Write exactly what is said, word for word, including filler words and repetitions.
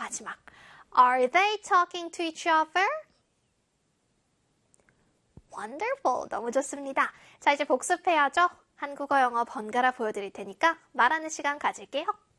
마지막. Are they talking to each other? Wonderful. 너무 좋습니다. 자, 이제 복습해야죠. 한국어, 영어 번갈아 보여드릴 테니까 말하는 시간 가질게요.